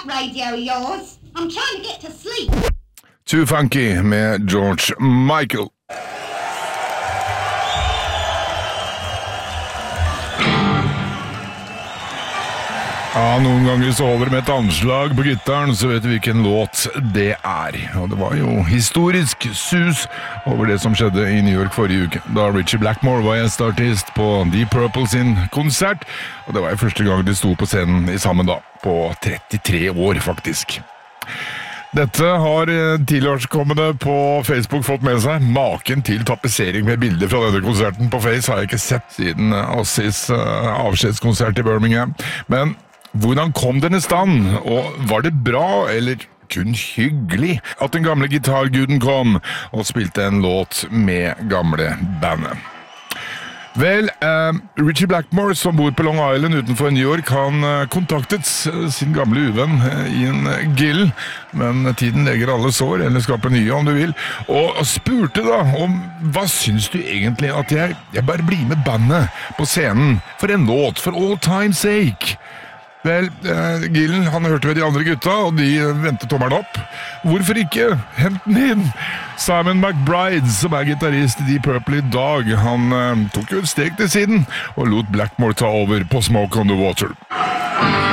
radio of yours. I'm trying to get to sleep. Too Funky med George Michael. Ja, noen ganger så holder det med et anslag på gitaren, så vet du hvilken låt det er. Og det var jo historisk sus over det som skjedde i New York forrige uke, da Ritchie Blackmore var gjesteartist på Deep Purple sin konsert, og det var jo første gang de sto på scenen i sammen da, på 33 år faktisk. Dette har tilhørskommende på Facebook fått med seg. Maken til tapetsering med bilder fra denne konserten på Face har jeg ikke sett siden Ozzy's avskjedskonsert i Birmingham. Men hvordan kom den i stand? Og var det bra, eller kun hyggelig, at den gamle gitarguden kom og spilte en låt med gamle bandet? Vel, Ritchie Blackmore, som bor på Long Island utenfor New York, han kontaktet sin gamle uvenn Ian Gillan, men tiden leger alle sår, eller skaper nye om du vil, og spurte da om hva syns du egentlig at jeg bare blir med bandet på scenen for en låt, for all time's sake? Vel, Gillan, han hørte ved de andre gutta, og de ventet tommeren opp. Hvorfor ikke? Hent den inn! Simon McBride, som gitarist i Deep Purple i dag, han tok jo et steg til siden, og lot Blackmore ta over på Smoke on the Water.